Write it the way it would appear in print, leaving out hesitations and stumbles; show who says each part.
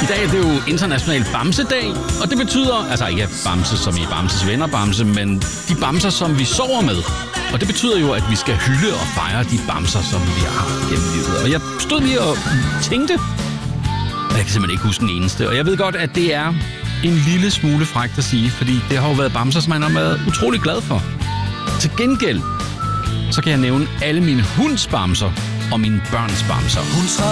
Speaker 1: dag det er jo international bamsedag, og det betyder, altså ikke bamse som i Bamses venner bamse, men de bamser, som vi sover med. Og det betyder jo, at vi skal hylde og fejre de bamser, som vi har haft gennem livet. Og jeg stod lige og tænkte, og jeg kan simpelthen ikke huske den eneste. Og jeg ved godt, at det er en lille smule frækt at sige, fordi det har jo været bamser, som man har været utrolig glad for. Til gengæld, så kan jeg nævne alle mine hunds bamser og mine børns bamser.